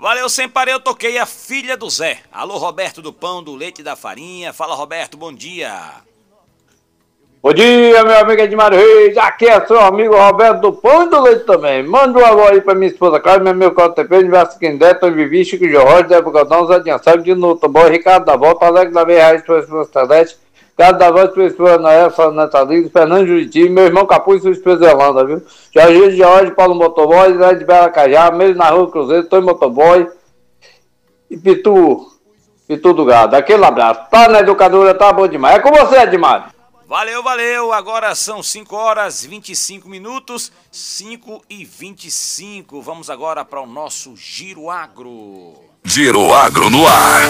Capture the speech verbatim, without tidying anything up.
Valeu, sem parar, eu toquei a filha do Zé. Alô, Roberto do Pão, do Leite e da Farinha. Fala, Roberto, bom dia. Bom dia, meu amigo Edmar Reis. Aqui é seu amigo Roberto do Pão e do Leite também. Manda um alô aí pra minha esposa Carmen, meu amigo Cauto T P, Universo Quindé, Tony Vivi, Chico Jorge, Débora Galdão, Zé Dinhassab, de Nuto, Boy, Ricardo da Volta, Alex da Meia Raiz, sua esposa Celeste, Ricardo da Volta, sua esposa Noel, sua Natalina, Fernando Juriti, meu irmão Capuz, sua esposa Zelanda, viu? Jorge de Jorge, Paulo Motoboy, Zé de Bela Cajá, Meire na Rua Cruzeiro, Tony Motoboy e Pitu, Pitu do Gado. Aquele abraço. Tá na educadora, tá bom demais. É com você, Edmar. Valeu, valeu. Agora são cinco horas e vinte e cinco minutos, cinco e vinte e cinco. Vamos agora para o nosso Giro Agro. Giro Agro no ar.